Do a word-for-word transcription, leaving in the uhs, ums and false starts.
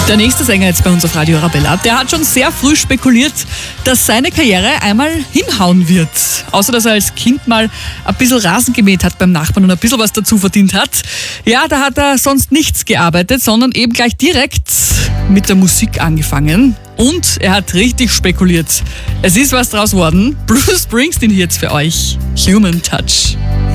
Der nächste Sänger jetzt bei uns auf Radio Arabella, der hat schon sehr früh spekuliert, dass seine Karriere einmal hinhauen wird. Außer, dass er als Kind mal ein bisschen Rasen gemäht hat beim Nachbarn und ein bisschen was dazu verdient hat. Ja, da hat er sonst nichts gearbeitet, sondern eben gleich direkt mit der Musik angefangen. Und er hat richtig spekuliert. Es ist was draus worden. Bruce Springsteen hier jetzt für euch. Human Touch.